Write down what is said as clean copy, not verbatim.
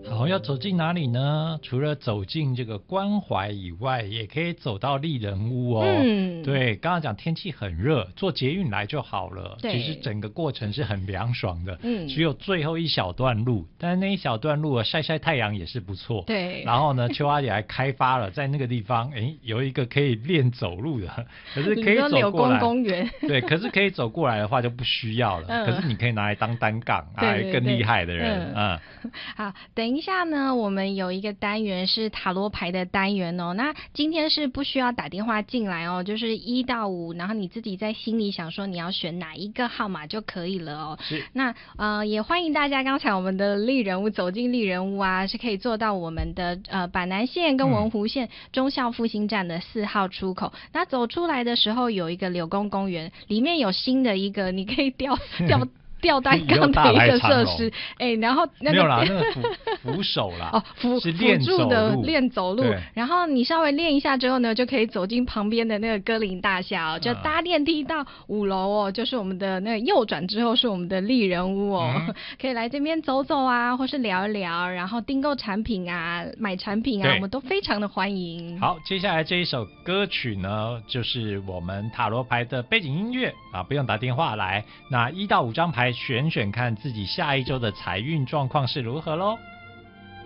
好，要走进哪里呢？除了走进这个关怀以外，也可以走到丽人屋哦。对，刚刚讲天气很热，坐捷运来就好了。其实整个过程是很凉爽的。只有最后一小段路，但是那一小段路晒晒太阳也是不错。 对。 然后呢，秋阿姐还开发了在那个地方，有一个可以练走路的，可是可以走过来。 柳工公园。 对，可是可以走过来的话就不需要了。可是你可以拿来当单杠，更厉害的人。 好，等一下呢，我们有一个单元是塔罗牌的单元哦。那今天是不需要打电话进来哦，就是1到5，然后你自己在心里想说你要选哪一个号码就可以了哦。 是。 那也欢迎大家，刚才我们的丽人屋走进丽人屋啊，是可以坐到我们的板南线跟文湖线忠孝复兴站的4号出口。那走出来的时候有一个柳工公园，里面有新的一个你可以吊单杠的一个设施，然后那个没有啦，那个扶手啦，是辅助的练走路，然后你稍微练一下之后呢，就可以走进旁边的那个歌林大厦哦，就搭电梯到5楼哦，就是我们的那个右转之后是我们的丽人屋哦，可以来这边走走啊，或是聊一聊，然后订购产品啊，买产品啊，我们都非常的欢迎。 好，接下来这一首歌曲呢，就是我们塔罗牌的背景音乐啊，不用打电话来，那1到5张牌选选看自己下一周的财运状况是如何咯。